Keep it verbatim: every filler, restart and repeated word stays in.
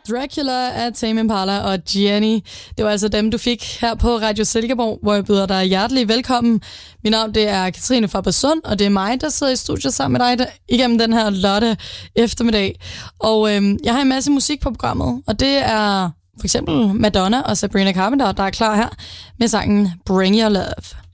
Dracula af Tame Impala og Jenny. Det var altså dem, du fik her på Radio Silkeborg, hvor jeg byder dig hjertelig velkommen. Mit navn det er Katrine Fabersund, og det er mig, der sidder i studiet sammen med dig igennem den her lørdag eftermiddag. Og øhm, jeg har en masse musik på programmet, og det er for eksempel Madonna og Sabrina Carpenter, der er klar her med sangen Bring Your Love.